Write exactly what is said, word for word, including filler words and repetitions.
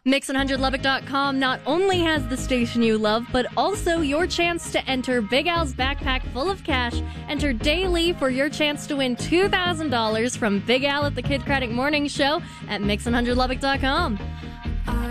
Mix one hundred Lubbock dot com not only has the station you love, but also your chance to enter Big Al's backpack full of cash. Enter daily for your chance to win two thousand dollars from Big Al at the Kid Craddock Morning Show at Mix one hundred Lubbock dot com.